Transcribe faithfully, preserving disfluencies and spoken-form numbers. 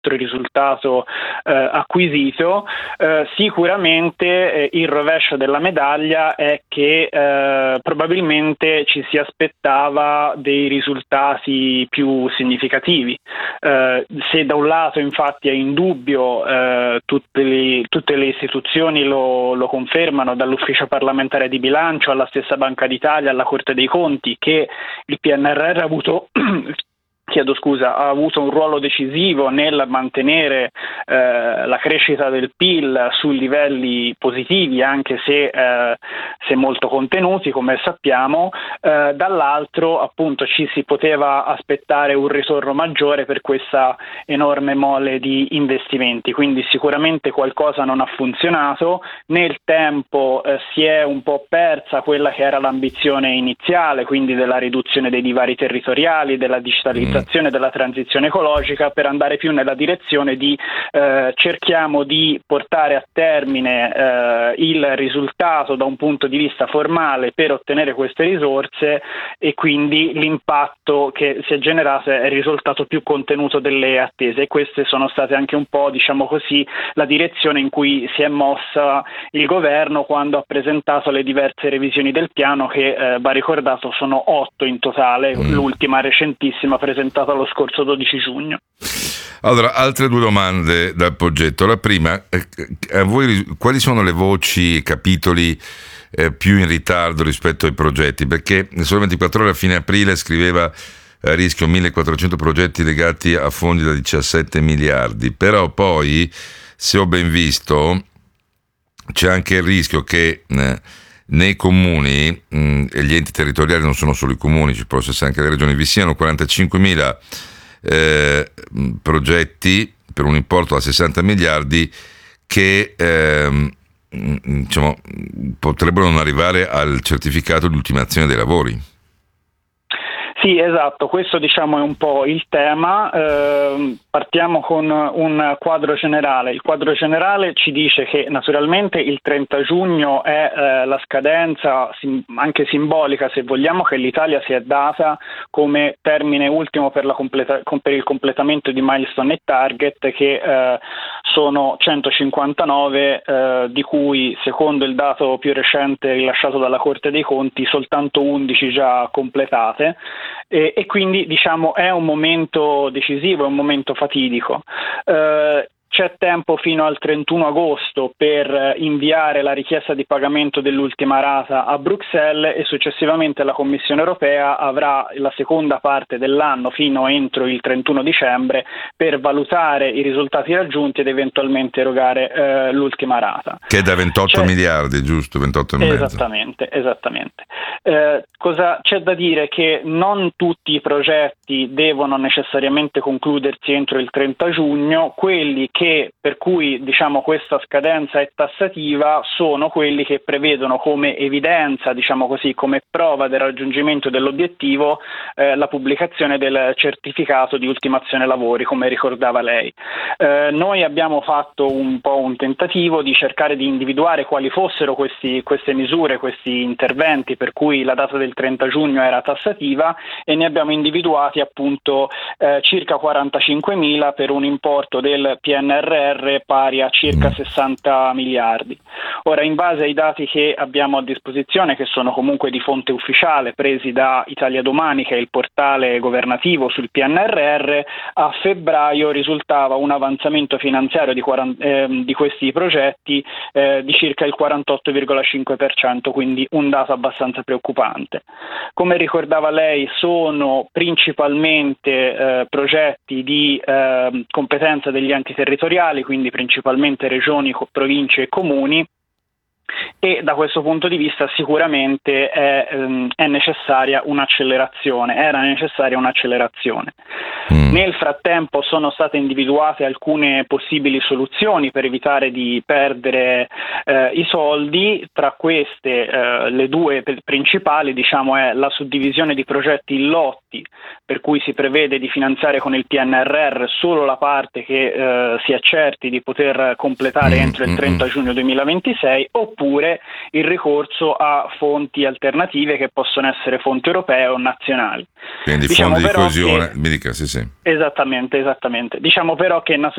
altro risultato eh, acquisito. Eh, sicuramente eh, il rovescio della medaglia è che eh, probabilmente ci si aspettava dei risultati più significativi. Eh, se da un lato infatti è indubbio, eh, tutte, le, tutte le istituzioni lo, lo confermano, dall'ufficio parlamentare di bilancio alla stessa Banca d'Italia, alla Corte dei Conti, che il P N R R ha avuto chiedo scusa, ha avuto un ruolo decisivo nel mantenere eh, la crescita del P I L su livelli positivi, anche se, eh, se molto contenuti, come sappiamo. Eh, dall'altro, appunto, ci si poteva aspettare un ritorno maggiore per questa enorme mole di investimenti, quindi sicuramente qualcosa non ha funzionato. Nel tempo eh, si è un po' persa quella che era l'ambizione iniziale, quindi della riduzione dei divari territoriali, della digitalizzazione, della transizione ecologica, per andare più nella direzione di eh, cerchiamo di portare a termine eh, il risultato da un punto di vista formale per ottenere queste risorse, e quindi l'impatto che si è generato è il risultato più contenuto delle attese, e queste sono state anche un po', diciamo così, la direzione in cui si è mossa il governo quando ha presentato le diverse revisioni del piano, che eh, va ricordato sono otto in totale, mm. l'ultima recentissima presentata lo scorso dodici giugno. Allora, altre due domande dal Poggetto. La prima, eh, a voi quali sono le voci e capitoli eh, più in ritardo rispetto ai progetti? Perché nel Sole ventiquattro Ore a fine aprile scriveva a rischio millequattrocento progetti legati a fondi da diciassette miliardi, però poi, se ho ben visto, c'è anche il rischio che eh, nei comuni, mh, e gli enti territoriali non sono solo i comuni, ci possono essere anche le regioni, vi siano quarantacinquemila eh, progetti per un importo da sessanta miliardi che eh, diciamo, potrebbero non arrivare al certificato di ultimazione dei lavori. Sì, esatto, questo diciamo è un po' il tema. Eh, partiamo con un quadro generale. Il quadro generale ci dice che naturalmente il trenta giugno è eh, la scadenza, sim- anche simbolica se vogliamo, che l'Italia si è data come termine ultimo per, la completa- per il completamento di milestone e target, che eh, sono centocinquantanove, eh, di cui, secondo il dato più recente rilasciato dalla Corte dei Conti, soltanto undici già completate. E, e quindi diciamo è un momento decisivo, è un momento fatidico. Eh, C'è tempo fino al trentuno agosto per inviare la richiesta di pagamento dell'ultima rata a Bruxelles, e successivamente la Commissione europea avrà la seconda parte dell'anno fino entro il trentuno dicembre per valutare i risultati raggiunti ed eventualmente erogare eh, l'ultima rata. Che è da ventotto c'è... miliardi, giusto? ventotto e mezzo. Esattamente, esattamente. Eh, cosa c'è da dire? Che non tutti i progetti devono necessariamente concludersi entro il trenta giugno, quelli che che per cui diciamo questa scadenza è tassativa sono quelli che prevedono come evidenza, diciamo così, come prova del raggiungimento dell'obiettivo eh, la pubblicazione del certificato di ultimazione lavori, come ricordava lei. Eh, noi abbiamo fatto un po' un tentativo di cercare di individuare quali fossero questi, queste misure, questi interventi per cui la data del trenta giugno era tassativa, e ne abbiamo individuati appunto eh, circa quarantacinquemila per un importo del P N R R pari a circa sessanta miliardi. Ora, in base ai dati che abbiamo a disposizione, che sono comunque di fonte ufficiale, presi da Italia Domani, che è il portale governativo sul P N R R, a febbraio risultava un avanzamento finanziario di, quaranta, eh, di questi progetti eh, di circa il quarantotto virgola cinque per cento, quindi un dato abbastanza preoccupante. Come ricordava lei, sono principalmente eh, progetti di eh, competenza degli enti territoriali, quindi principalmente regioni, province e comuni, e da questo punto di vista sicuramente è, ehm, è necessaria un'accelerazione, era necessaria un'accelerazione. Mm. Nel frattempo sono state individuate alcune possibili soluzioni per evitare di perdere eh, i soldi. Tra queste eh, le due principali, diciamo, è la suddivisione di progetti in lotti, per cui si prevede di finanziare con il P N R R solo la parte che eh, si è certi di poter completare mm. entro il trenta giugno duemilaventisei, oppure oppure il ricorso a fonti alternative che possono essere fonti europee o nazionali. Quindi diciamo fondi di coesione, che, mi dica, sì sì. Esattamente, esattamente. Diciamo però che